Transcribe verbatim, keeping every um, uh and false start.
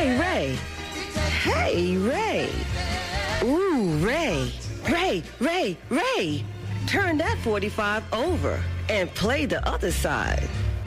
Hey, Ray. Hey, Ray. Ooh, Ray. Ray, Ray, Ray. Turn that forty-five over and play the other side.